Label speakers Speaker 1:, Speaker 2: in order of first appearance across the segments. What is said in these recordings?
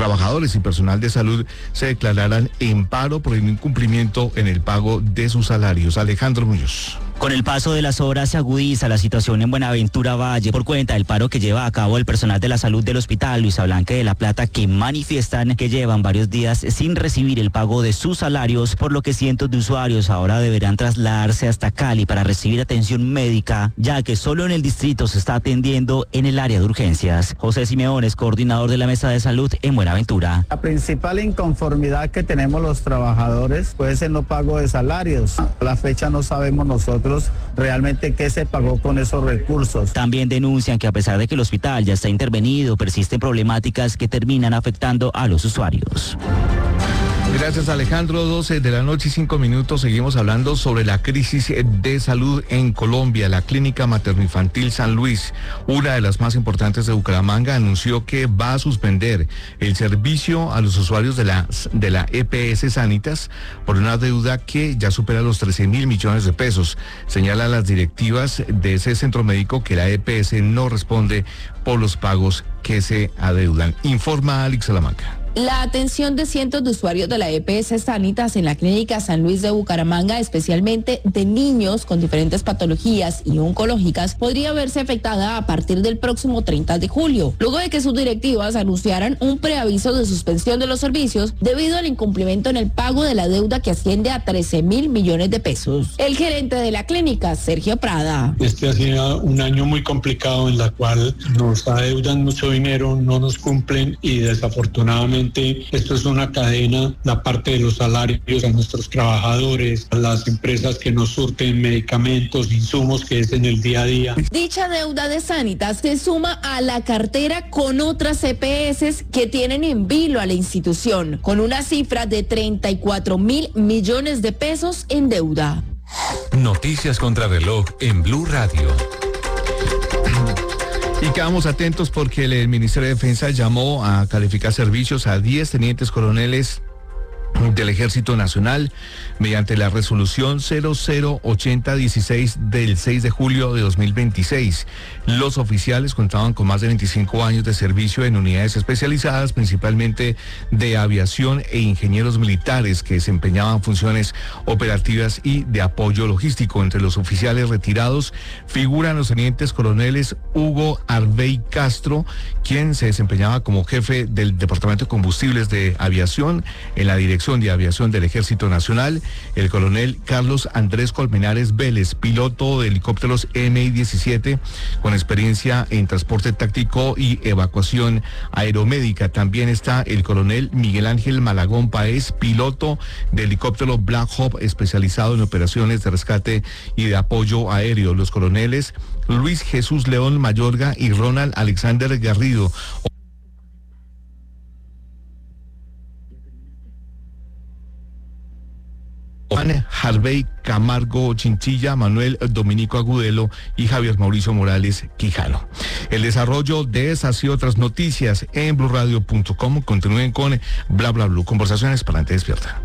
Speaker 1: trabajadores y personal de salud se declararan en paro por el incumplimiento en el pago de sus salarios. Alejandro Muñoz.
Speaker 2: Con el paso de las horas se agudiza la situación en Buenaventura Valle por cuenta del paro que lleva a cabo el personal de la salud del Hospital Luisa Blanca de la Plata, que manifiestan que llevan varios días sin recibir el pago de sus salarios, por lo que cientos de usuarios ahora deberán trasladarse hasta Cali para recibir atención médica, ya que solo en el distrito se está atendiendo en el área de urgencias. José Simeón es coordinador de la Mesa de Salud en Buenaventura.
Speaker 3: La principal inconformidad que tenemos los trabajadores puede ser no pago de salarios. A la fecha no sabemos nosotros realmente qué se pagó con esos recursos.
Speaker 2: También denuncian que a pesar de que el hospital ya está intervenido, persisten problemáticas que terminan afectando a los usuarios.
Speaker 1: Gracias, Alejandro. 12 de la noche y 5 minutos. Seguimos hablando sobre la crisis de salud en Colombia. La Clínica Materno-Infantil San Luis, una de las más importantes de Bucaramanga, anunció que va a suspender el servicio a los usuarios de la EPS Sanitas por una deuda que ya supera los 13.000 millones de pesos. Señalan las directivas de ese centro médico que la EPS no responde por los pagos que se adeudan. Informa Alex Salamanca.
Speaker 4: La atención de cientos de usuarios de la EPS Sanitas en la Clínica San Luis de Bucaramanga, especialmente de niños con diferentes patologías y oncológicas, podría verse afectada a partir del próximo 30 de julio, luego de que sus directivas anunciaran un preaviso de suspensión de los servicios debido al incumplimiento en el pago de la deuda que asciende a 13.000 millones de pesos. El gerente de la clínica, Sergio Prada.
Speaker 5: Este ha sido un año muy complicado en la cual nos adeudan mucho dinero, no nos cumplen y desafortunadamente esto es una cadena, la parte de los salarios a nuestros trabajadores, a las empresas que nos surten medicamentos, insumos, que es en el día a día.
Speaker 4: Dicha deuda de Sanitas se suma a la cartera con otras EPS que tienen en vilo a la institución, con una cifra de 34.000 millones de pesos en deuda.
Speaker 6: Noticias contra reloj en Blue Radio.
Speaker 1: Y quedamos atentos porque el Ministerio de Defensa llamó a calificar servicios a 10 tenientes coroneles del Ejército Nacional mediante la resolución 008016 del 6 de julio de 2026. Los oficiales contaban con más de 25 años de servicio en unidades especializadas, principalmente de aviación e ingenieros militares que desempeñaban funciones operativas y de apoyo logístico. Entre los oficiales retirados figuran los tenientes coroneles Hugo Arbey Castro, quien se desempeñaba como jefe del Departamento de Combustibles de Aviación en la Dirección de Aviación del Ejército Nacional, el coronel Carlos Andrés Colmenares Vélez, piloto de helicópteros Mi-17 con experiencia en transporte táctico y evacuación aeromédica. También está el coronel Miguel Ángel Malagón Páez, piloto de helicóptero Black Hawk especializado en operaciones de rescate y de apoyo aéreo. Los coroneles Luis Jesús León Mayorga y Ronald Alexander Garrido. Juan Harvey Camargo Chinchilla, Manuel Dominico Agudelo y Javier Mauricio Morales Quijano. El desarrollo de esas y otras noticias en bluradio.com. Continúen con Bla Bla Blue, conversaciones para gente despierta.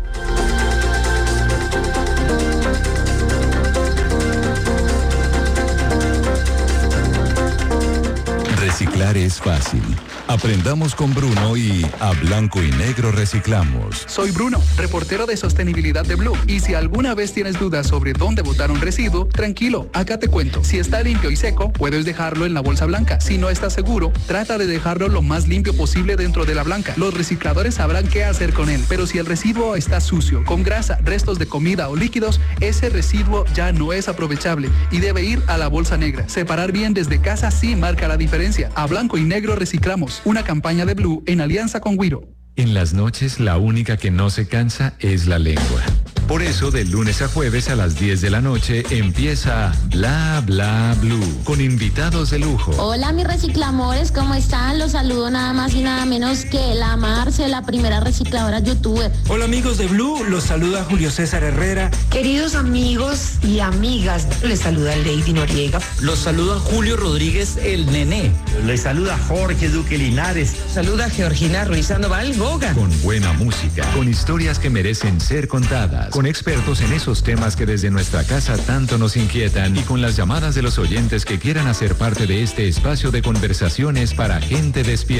Speaker 6: Reciclar es fácil. Aprendamos con Bruno y a blanco y negro reciclamos.
Speaker 7: Soy Bruno, reportero de sostenibilidad de Blue. Y si alguna vez tienes dudas sobre dónde botar un residuo, tranquilo, acá te cuento. Si está limpio y seco, puedes dejarlo en la bolsa blanca. Si no estás seguro, trata de dejarlo lo más limpio posible dentro de la blanca. Los recicladores sabrán qué hacer con él. Pero si el residuo está sucio, con grasa, restos de comida o líquidos, ese residuo ya no es aprovechable y debe ir a la bolsa negra. Separar bien desde casa sí marca la diferencia. A blanco y negro reciclamos. Una campaña de Blue en alianza con Wiro.
Speaker 6: En las noches, la única que no se cansa es la lengua. Por eso, de lunes a jueves a las 10 de la noche empieza Bla Bla Blue con invitados de lujo.
Speaker 8: Hola, mis reciclamores, ¿cómo están? Los saludo nada más y nada menos que la Marce, la primera recicladora youtuber.
Speaker 9: Hola, amigos de Blue, los saluda Julio César Herrera.
Speaker 10: Queridos amigos y amigas, les saluda Lady Noriega.
Speaker 11: Los saluda Julio Rodríguez, el Nené.
Speaker 12: Les saluda Jorge Duque Linares.
Speaker 13: Saluda Georgina Ruiz Sandoval Goga.
Speaker 6: Con buena música, con historias que merecen ser contadas, con expertos en esos temas que desde nuestra casa tanto nos inquietan y con las llamadas de los oyentes que quieran hacer parte de este espacio de conversaciones para gente despierta.